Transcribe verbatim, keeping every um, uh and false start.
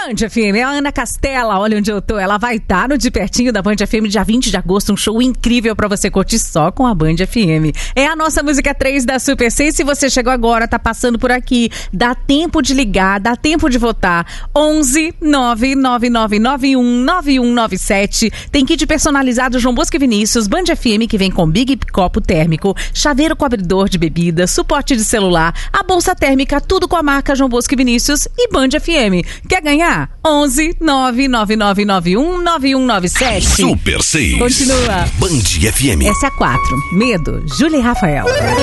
Band F M, é a Ana Castela, olha onde eu tô. Ela vai estar no De Pertinho da Band F M, dia vinte de agosto, um show incrível pra você curtir só com a Band F M. É a nossa música três da Super seis. Se você chegou agora, tá passando por aqui, dá tempo de ligar, dá tempo de votar. onze nove nove nove nove um nove um nove sete. Tem kit personalizado João Bosco e Vinícius, Band F M, que vem com Big Copo Térmico, chaveiro com abridor de bebida, suporte de celular, a bolsa térmica, tudo com a marca João Bosco e Vinícius e Band F M. Quer ganhar? onze nove nove nove nove um nove um nove sete. Super seis. Continua. Band F M. Essa é a quatro. Medo. Júlia e Rafael.